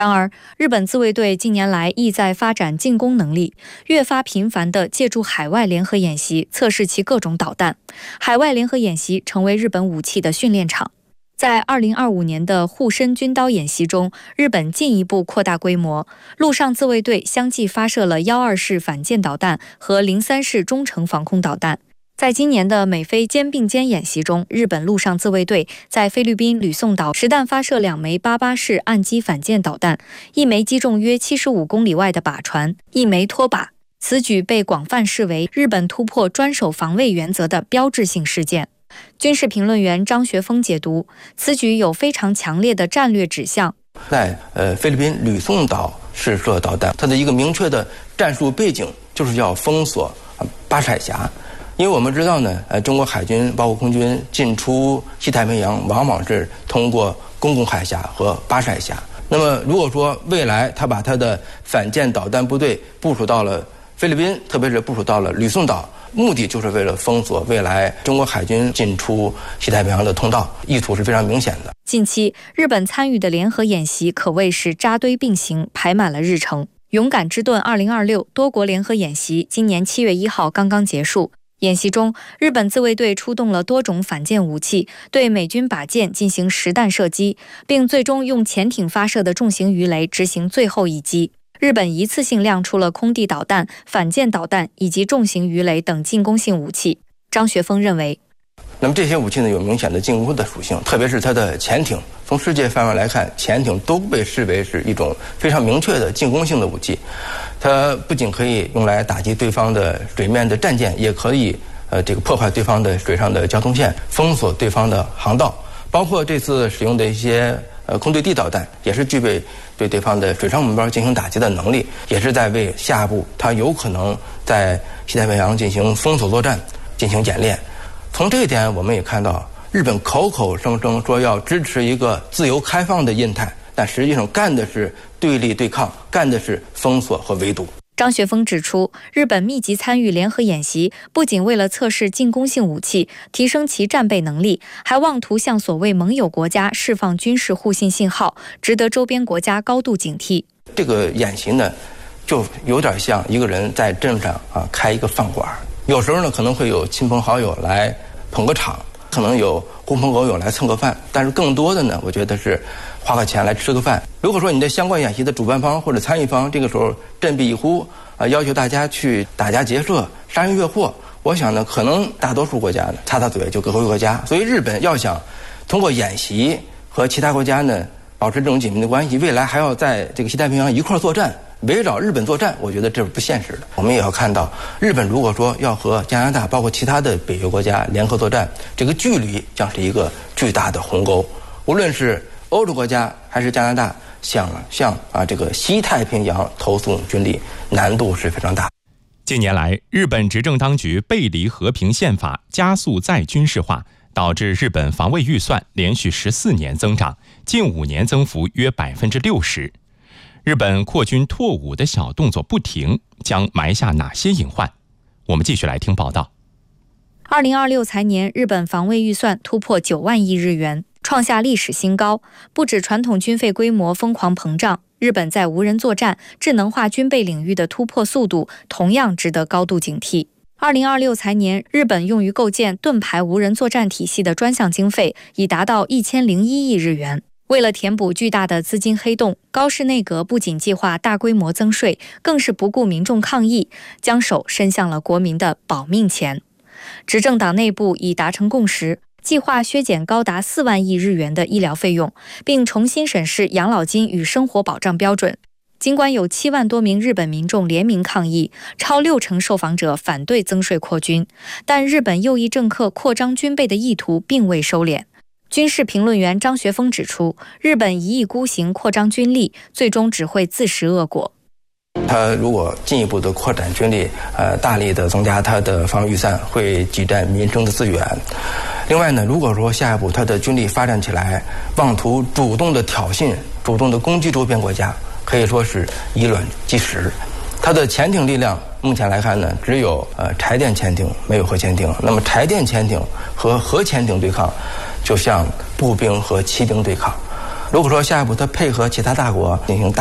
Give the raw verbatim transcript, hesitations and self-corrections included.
然而，日本自卫队近年来意在发展进攻能力，越发频繁地借助海外联合演习测试其各种导弹。海外联合演习成为日本武器的训练场。在二零二五年的护身军刀演习中，日本进一步扩大规模，陆上自卫队相继发射了幺二式反舰导弹和零三式中程防空导弹。在今年的美菲肩并肩演习中，日本陆上自卫队在菲律宾吕宋岛实弹发射两枚八八式岸基反舰导弹，一枚击中约七十五公里外的靶船，一枚脱靶。此举被广泛视为日本突破专守防卫原则的标志性事件。军事评论员张学峰解读，此举有非常强烈的战略指向。 在呃菲律宾吕宋岛试射导弹，它的一个明确的战术背景就是要封锁巴士海峡。因为我们知道呢，呃，中国海军包括空军进出西太平洋，往往是通过公共海峡和巴士海峡。那么，如果说未来他把他的反舰导弹部队部署到了菲律宾，特别是部署到了吕宋岛，目的就是为了封锁未来中国海军进出西太平洋的通道，意图是非常明显的。 近期，日本参与的联合演习可谓是扎堆并行，排满了日程。勇敢之盾二零二六多国联合演习今年七月一号刚刚结束。演习中，日本自卫队出动了多种反舰武器，对美军靶舰进行实弹射击，并最终用潜艇发射的重型鱼雷执行最后一击。日本一次性亮出了空地导弹、反舰导弹以及重型鱼雷等进攻性武器。张学峰认为， 那么这些武器呢有明显的进攻的属性，特别是它的潜艇。从世界范围来看，潜艇都被视为是一种非常明确的进攻性的武器。它不仅可以用来打击对方的水面的战舰，也可以呃这个破坏对方的水上的交通线，封锁对方的航道。包括这次使用的一些呃空对地导弹，也是具备对对方的水上目标进行打击的能力，也是在为下一步它有可能在西太平洋进行封锁作战进行演练。从这一点，我们也看到，日本口口声声说要支持一个自由开放的印太，但实际上干的是对立对抗，干的是封锁和围堵。 张学峰指出，日本密集参与联合演习，不仅为了测试进攻性武器，提升其战备能力，还妄图向所谓盟友国家释放军事互信信号，值得周边国家高度警惕。 这个演习呢，就有点像一个人在镇上啊开一个饭馆，有时候呢可能会有亲朋好友来捧个场，可能有狐朋狗友来蹭个饭，但是更多的呢，我觉得是花个钱来吃个饭。如果说你的相关演习的主办方或者参与方这个时候振臂一呼啊，要求大家去打家劫舍、杀人越货，我想呢，可能大多数国家呢擦擦嘴就各回各家。所以日本要想通过演习和其他国家呢保持这种紧密的关系，未来还要在这个西太平洋一块作战，围绕日本作战，我觉得这是不现实的。我们也要看到，日本如果说要和加拿大包括其他的北约国家联合作战，这个距离将是一个巨大的鸿沟。无论是欧洲国家还是加拿大，想向啊这个西太平洋投送军力，难度是非常大。 近年来，日本执政当局背离和平宪法，加速再军事化，导致日本防卫预算连续十四年增长，近五年增幅约百分之六十。日本扩军拓武的小动作不停，将埋下哪些隐患？我们继续来听报道。 二零二六财年，日本防卫预算突破九万亿日元，创下历史新高。不止传统军费规模疯狂膨胀，日本在无人作战、智能化军备领域的突破速度同样值得高度警惕。二零二六财年，日本用于构建盾牌无人作战体系的专项经费已达到一千零一亿日元。为了填补巨大的资金黑洞，高市内阁不仅计划大规模增税，更是不顾民众抗议，将手伸向了国民的保命钱。执政党内部已达成共识，计划削减高达四万亿日元的医疗费用，并重新审视养老金与生活保障标准。尽管有七万多名日本民众联名抗议，超六成受访者反对增税扩军，但日本右翼政客扩张军备的意图并未收敛。军事评论员张学峰指出，日本一意孤行扩张军力，最终只会自食恶果。 他如果进一步的扩展军力，呃，大力的增加他的防御预算，会挤占民生的资源。另外呢，如果说下一步他的军力发展起来，妄图主动的挑衅、主动的攻击周边国家，可以说是以卵击石。他的潜艇力量目前来看呢，只有呃柴电潜艇，没有核潜艇。那么柴电潜艇和核潜艇对抗，就像步兵和骑兵对抗。 如果说下一步它配合其他大国进行大